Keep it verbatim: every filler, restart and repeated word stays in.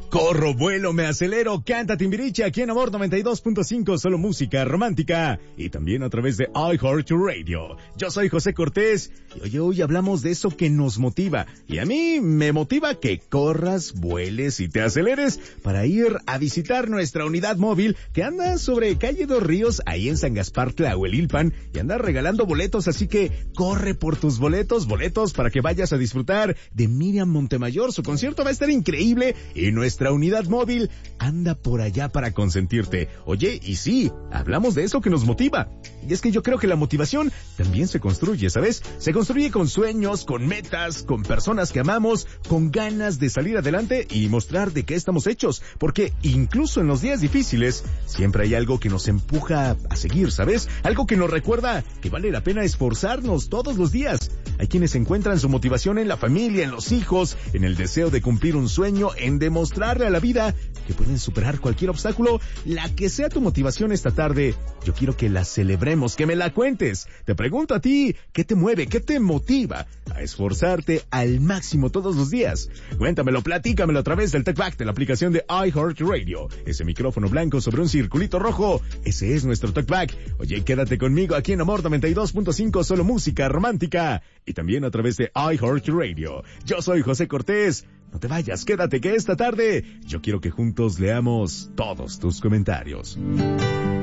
Corro, vuelo, me acelero, canta Timbiriche aquí en Amor noventa y dos punto cinco, solo música romántica y también a través de iHeartRadio. Yo soy José Cortés y hoy, hoy hablamos de eso que nos motiva y a mí me motiva que corras, vueles y te aceleres para ir a visitar nuestra unidad móvil que anda sobre calle Dos Ríos ahí en San Gaspar Tlahuelilpan y anda regalando boletos, así que corre por tus boletos, boletos para que vayas a disfrutar de Miriam Montemayor. Su concierto va a estar increíble y nuestra Nuestra unidad móvil anda por allá para consentirte. Oye, y sí, hablamos de eso que nos motiva. Y es que yo creo que la motivación también se construye, ¿sabes? Se construye con sueños, con metas, con personas que amamos, con ganas de salir adelante y mostrar de qué estamos hechos. Porque incluso en los días difíciles, siempre hay algo que nos empuja a seguir, ¿sabes? Algo que nos recuerda que vale la pena esforzarnos todos los días. Hay quienes encuentran su motivación en la familia, en los hijos, en el deseo de cumplir un sueño, en demostrar a la vida que pueden superar cualquier obstáculo. La que sea tu motivación esta tarde, yo quiero que la celebremos, que me la cuentes. Te pregunto a ti, ¿qué te mueve, qué te motiva a esforzarte al máximo todos los días? Cuéntamelo, platícamelo a través del TalkBack de la aplicación de iHeartRadio. Ese micrófono blanco sobre un circulito rojo, ese es nuestro TalkBack. Oye, quédate conmigo aquí en Amor noventa y dos punto cinco, solo música romántica y también a través de iHeartRadio. Yo soy José Cortés. No te vayas, quédate que esta tarde yo quiero que juntos leamos todos tus comentarios.